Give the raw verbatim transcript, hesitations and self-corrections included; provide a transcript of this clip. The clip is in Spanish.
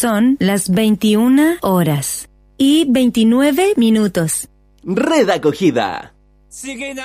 Son las veintiuna horas y veintinueve minutos. Red Acogida.